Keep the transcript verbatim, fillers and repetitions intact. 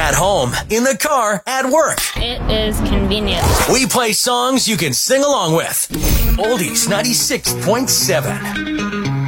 At home, in the car, at work. It is convenient. We play songs you can sing along with. Oldies ninety-six point seven.